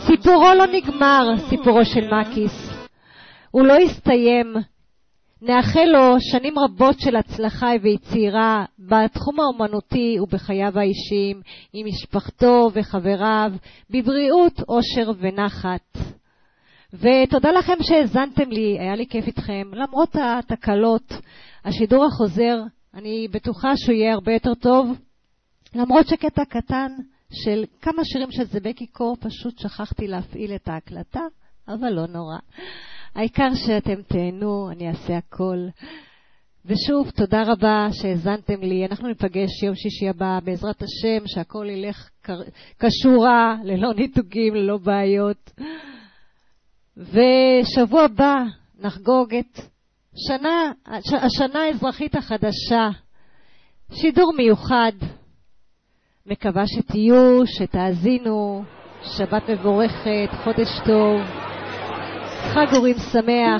סיפורו לא נגמר, סיפורו של מקיס. הוא לא הסתיים. נאחל לו שנים רבות של הצלחה ויצירה בתחום האומנותי ובחייו האישיים, עם משפחתו וחבריו, בבריאות, אושר ונחת. ותודה לכם שהזנתם לי, היה לי כיף איתכם. למרות התקלות, השידור החוזר, אני בטוחה שהוא יהיה הרבה יותר טוב. למרות שקטע קטן של כמה שירים של זבקי קור, פשוט שכחתי להפעיל את ההקלטה, אבל לא נורא. העיקר שאתם תהנו, אני אעשה הכל. ושוב, תודה רבה שהזנתם לי. אנחנו ניפגש יום שישי הבא, בעזרת השם, שהכל ילך כשורה, ללא ניתוגים, ללא בעיות. ושבוע הבא נחגוג את השנה האזרחית החדשה. שידור מיוחד. מקווה שתהיו, שתאזינו. שבת מבורכת, חודש טוב. חג אורים שמח.